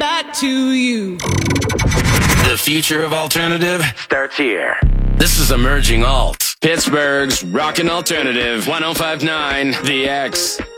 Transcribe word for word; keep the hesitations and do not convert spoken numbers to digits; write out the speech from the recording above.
that to you. The future of alternative starts here. This is Emerging Alt, Pittsburgh's rockin' alternative, one oh five point nine The X.